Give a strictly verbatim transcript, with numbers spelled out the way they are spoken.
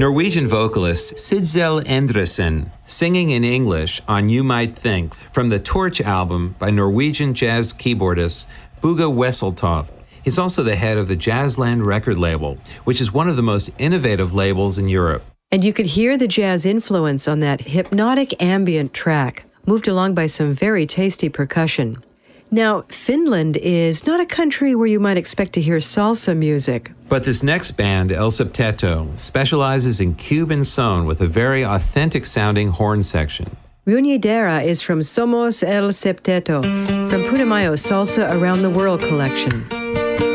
Norwegian vocalist Sidsel Endresen, singing in English on You Might Think from the Torch album by Norwegian jazz keyboardist Bugge Wesseltoft. He's also the head of the Jazzland record label, which is one of the most innovative labels in Europe. And you could hear the jazz influence on that hypnotic ambient track, moved along by some very tasty percussion. Now, Finland is not a country where you might expect to hear salsa music. But this next band, El Septeto, specializes in Cuban sound with a very authentic-sounding horn section. Reunidera is from Somos El Septeto, from Putumayo's Salsa Around the World collection.